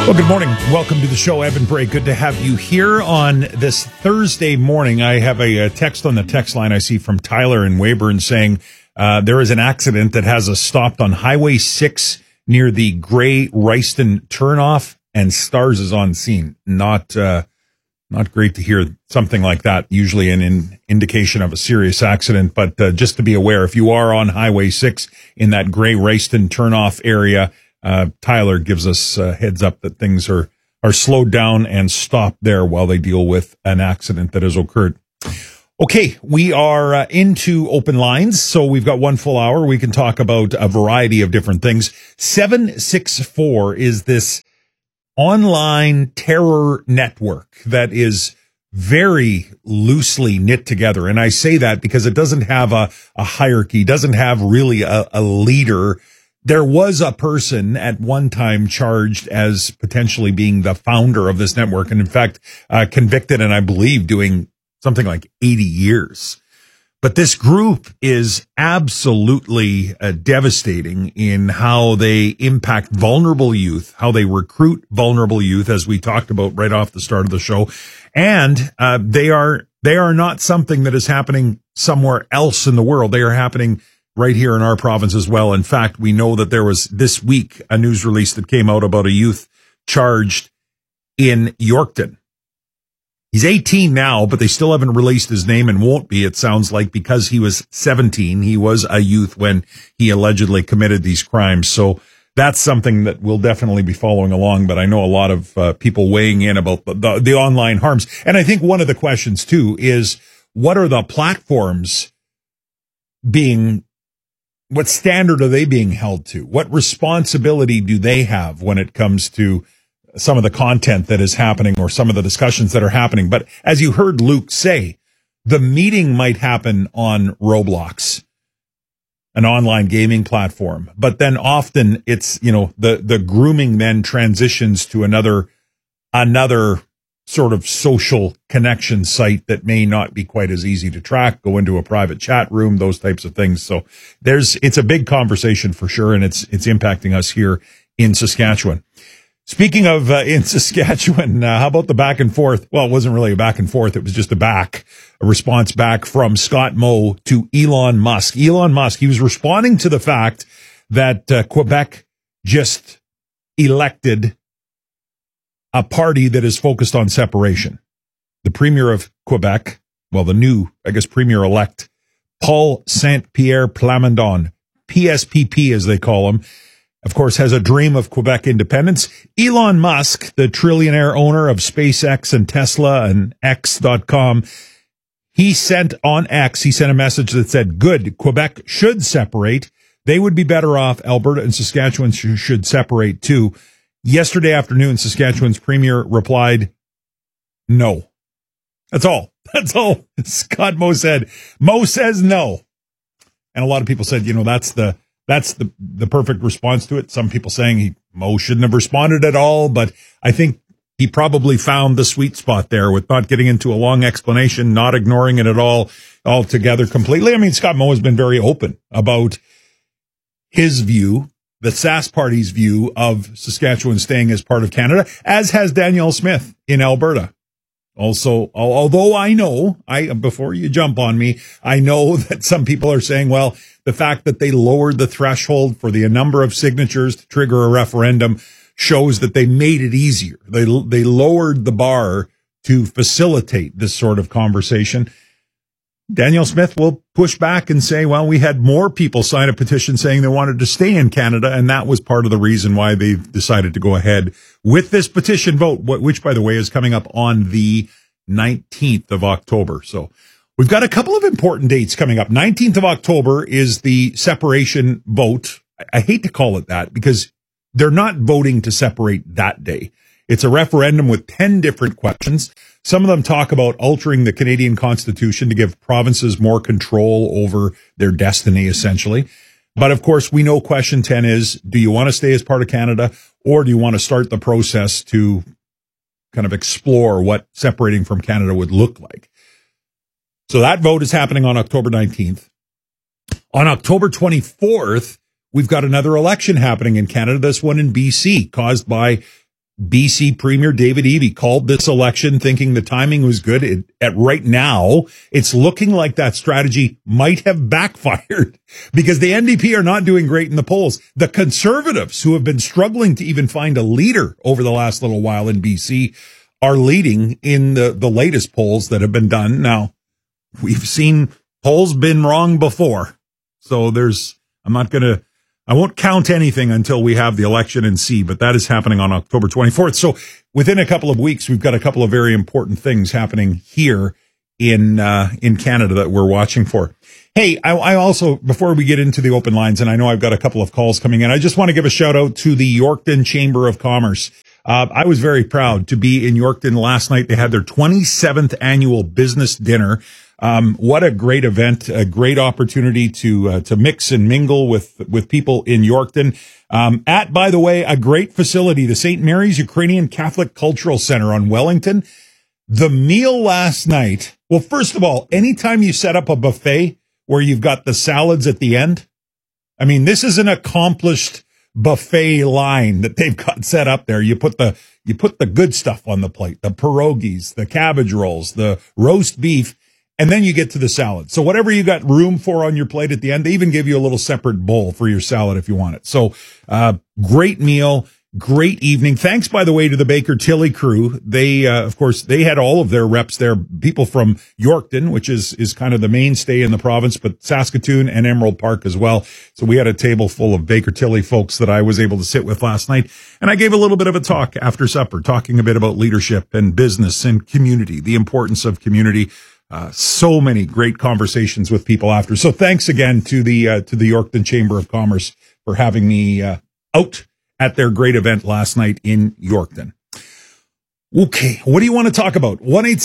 Well, good morning. Welcome to the show, Evan Bray. Good to have you here on this Thursday morning. I have a text on the text line I see from Tyler in Weyburn saying there is an accident that has us stopped on Highway 6 near the Gray Royston turnoff, and Stars is on scene. Not great to hear something like that, usually an indication of a serious accident, but just to be aware, if you are on Highway 6 in that Gray Royston turnoff area, Tyler gives us a heads up that things are slowed down and stopped there while they deal with an accident that has occurred. Okay, we are into open lines, so we've got 1 full hour. We can talk about a variety of different things. 764 is this online terror network that is very loosely knit together. And I say that because it doesn't have a hierarchy, doesn't have really a leader. There was a person at one time charged as potentially being the founder of this network, and in fact, convicted, and I believe doing something like 80 years. But this group is absolutely devastating in how they impact vulnerable youth, how they recruit vulnerable youth, as we talked about right off the start of the show. And they are not something that is happening somewhere else in the world. They are happening right here in our province as well. In fact, we know that there was this week a news release that came out about a youth charged in Yorkton. He's 18 now, but they still haven't released his name and won't be, it sounds like, because he was 17. He was a youth when he allegedly committed these crimes. So that's something that we'll definitely be following along. But I know a lot of people weighing in about the online harms. And I think one of the questions, too, is what are the platforms what standard are they being held to? What responsibility do they have when it comes to some of the content that is happening or some of the discussions that are happening? But as you heard Luke say, the meeting might happen on Roblox, an online gaming platform, but then often it's, the grooming then transitions to another sort of social connection site that may not be quite as easy to track, go into a private chat room, those types of things. So it's a big conversation for sure, and it's impacting us here in Saskatchewan. Speaking of in Saskatchewan, how about the back and forth? Well, it wasn't really a back and forth. It was just a response back from Scott Moe to Elon Musk. Elon Musk, he was responding to the fact that Quebec just elected a party that is focused on separation. The Premier of Quebec, well, the new, Premier-elect, Paul Saint-Pierre Plamondon, PSPP as they call him, of course, has a dream of Quebec independence. Elon Musk, the trillionaire owner of SpaceX and Tesla and X.com, he sent a message that said, good, Quebec should separate. They would be better off. Alberta and Saskatchewan should separate too. Yesterday afternoon, Saskatchewan's premier replied, no. That's all. That's all Scott Moe said. Moe says no. And a lot of people said, that's the perfect response to it. Some people saying Moe shouldn't have responded at all, but I think he probably found the sweet spot there with not getting into a long explanation, not ignoring it at all altogether completely. I mean, Scott Moe has been very open about his view, the Sask Party's view of Saskatchewan staying as part of Canada, as has Danielle Smith in Alberta. Also, although I know, before you jump on me, I know that some people are saying, well, the fact that they lowered the threshold for the number of signatures to trigger a referendum shows that they made it easier. They lowered the bar to facilitate this sort of conversation. Danielle Smith will push back and say, well, we had more people sign a petition saying they wanted to stay in Canada, and that was part of the reason why they decided to go ahead with this petition vote, which, by the way, is coming up on the 19th of October. So we've got a couple of important dates coming up. 19th of October is the separation vote. I hate to call it that because they're not voting to separate that day. It's a referendum with 10 different questions. Some of them talk about altering the Canadian Constitution to give provinces more control over their destiny, essentially. But of course, we know question 10 is, do you want to stay as part of Canada, or do you want to start the process to kind of explore what separating from Canada would look like? So that vote is happening on October 19th. On October 24th, we've got another election happening in Canada, this one in BC, caused by BC Premier David Eby called this election thinking the timing was good. Right now, it's looking like that strategy might have backfired because the NDP are not doing great in the polls. The Conservatives, who have been struggling to even find a leader over the last little while in BC, are leading in the latest polls that have been done. Now, we've seen polls been wrong before. So I won't count anything until we have the election and see, but that is happening on October 24th. So within a couple of weeks, we've got a couple of very important things happening here in Canada that we're watching for. Hey, I also, before we get into the open lines, and I know I've got a couple of calls coming in, I just want to give a shout out to the Yorkton Chamber of Commerce. I was very proud to be in Yorkton last night. They had their 27th annual business dinner. What a great event, a great opportunity to mix and mingle with people in Yorkton. At, by the way, a great facility, the St. Mary's Ukrainian Catholic Cultural Center on Wellington. The meal last night. Well, first of all, anytime you set up a buffet where you've got the salads at the end, I mean, this is an accomplished buffet line that they've got set up there. You put the good stuff on the plate, the pierogies, the cabbage rolls, the roast beef, and then you get to the salad. So whatever you got room for on your plate at the end, they even give you a little separate bowl for your salad if you want it. So, great meal, great evening. Thanks, by the way, to the Baker Tilly crew. They, of course, they had all of their reps there, people from Yorkton, which is kind of the mainstay in the province, but Saskatoon and Emerald Park as well. So we had a table full of Baker Tilly folks that I was able to sit with last night. And I gave a little bit of a talk after supper, talking a bit about leadership and business and community, the importance of community. So many great conversations with people after. So thanks again to the Yorkton Chamber of Commerce for having me, out at their great event last night in Yorkton. Okay. What do you want to talk about?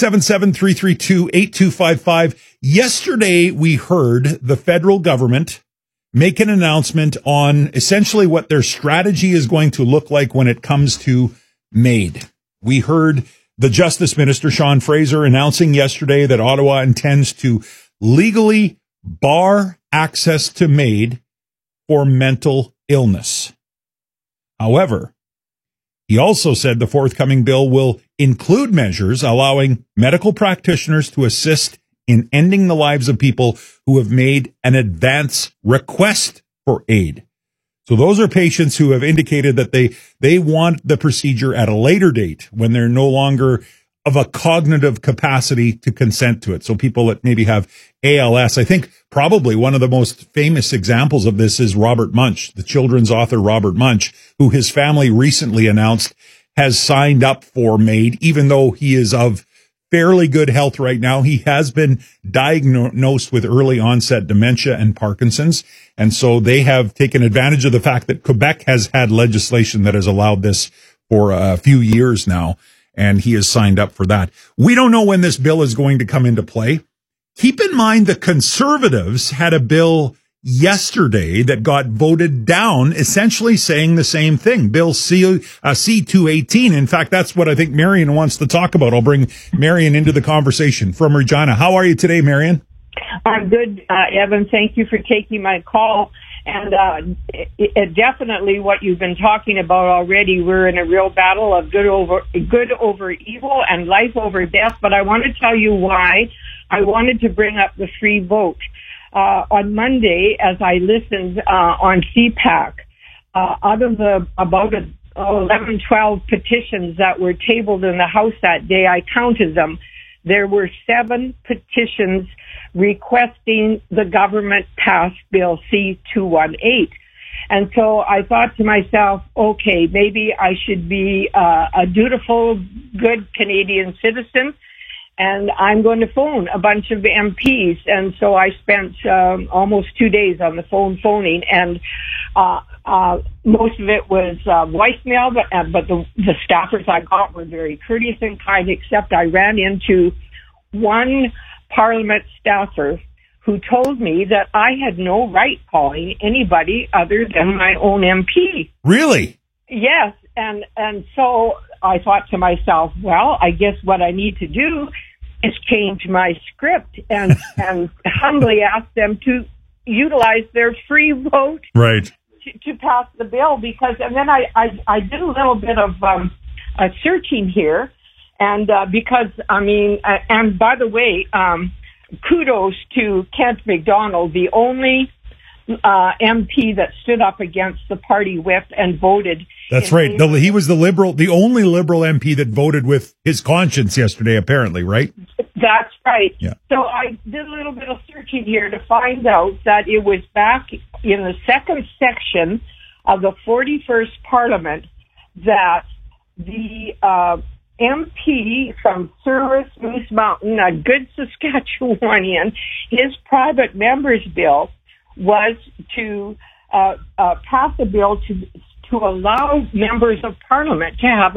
1-877-332-8255. Yesterday, we heard the federal government make an announcement on essentially what their strategy is going to look like when it comes to MAID. We heard the Justice Minister, Sean Fraser, announcing yesterday that Ottawa intends to legally bar access to MAID for mental illness. However, he also said the forthcoming bill will include measures allowing medical practitioners to assist in ending the lives of people who have made an advance request for aid. So those are patients who have indicated that they want the procedure at a later date when they're no longer of a cognitive capacity to consent to it. So people that maybe have ALS, I think probably one of the most famous examples of this is Robert Munch, the children's author Robert Munch, who his family recently announced has signed up for MAID, even though he is of fairly good health right now. He has been diagnosed with early onset dementia and Parkinson's. And so they have taken advantage of the fact that Quebec has had legislation that has allowed this for a few years now. And he has signed up for that. We don't know when this bill is going to come into play. Keep in mind the Conservatives had a bill yesterday that got voted down, essentially saying the same thing. Bill C-218. In fact, that's what I think Marion wants to talk about. I'll bring Marion into the conversation from Regina. How are you today, Marion? I'm good, Evan. Thank you for taking my call. And definitely what you've been talking about already, we're in a real battle of good over evil and life over death. But I want to tell you why I wanted to bring up the free vote. On Monday, as I listened on CPAC, out of the about 11, 12 petitions that were tabled in the House that day, I counted them. There were 7 petitions requesting the government pass Bill C-218. And so I thought to myself, okay, maybe I should be a dutiful, good Canadian citizen, and I'm going to phone a bunch of MPs. And so I spent almost 2 days on the phone phoning, and most of it was voicemail, but the staffers I got were very courteous and kind, except I ran into one Parliament staffer who told me that I had no right calling anybody other than my own MP. Really? Yes. And so I thought to myself, well, I guess what I need to do is change my script and humbly ask them to utilize their free vote right to pass the bill, because, and then I did a little bit of searching here. And because, and by the way, kudos to Kent McDonald, the only MP that stood up against the party whip and voted. That's right. He was the only Liberal MP that voted with his conscience yesterday, apparently, right? That's right. Yeah. So I did a little bit of searching here to find out that it was back in the second section of the 41st Parliament that the MP from Service Moose Mountain, a good Saskatchewanian, his private member's bill was to pass a bill to allow members of Parliament to have